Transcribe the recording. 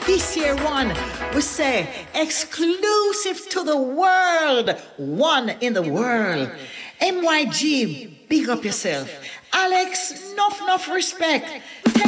this year one, we say exclusive to the world, one in the world. MYG, big up yourself. Alex, enough respect.